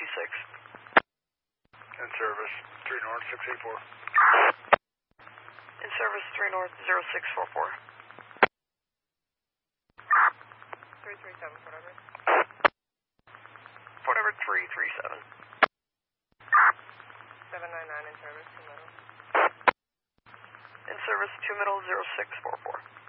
In service, 3 North 684. In service, 3 North 0644. 337, Fort Everett. Fort Everett 337. 799 in service, 2 middle. In service, 2 middle 0644.